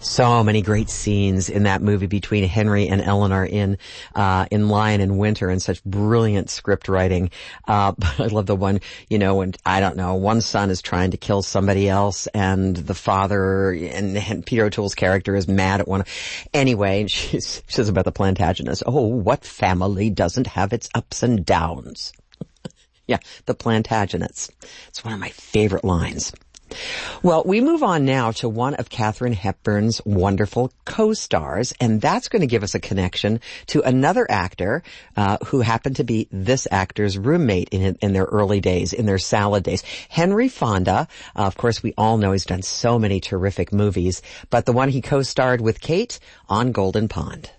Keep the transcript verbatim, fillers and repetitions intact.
So many great scenes in that movie between Henry and Eleanor in uh in Lion in Winter, and such brilliant script writing. Uh but I love the one, you know, when, I don't know, one son is trying to kill somebody else, and the father, and, and Peter O'Toole's character is mad at one. Anyway, she says about the Plantagenets, oh, what family doesn't have its ups and downs? Yeah, the Plantagenets. It's one of my favorite lines. Well, we move on now to one of Katharine Hepburn's wonderful co-stars, and that's going to give us a connection to another actor uh, who happened to be this actor's roommate in in their early days, in their salad days. Henry Fonda, uh, of course, we all know he's done so many terrific movies, but the one he co-starred with Kate on Golden Pond.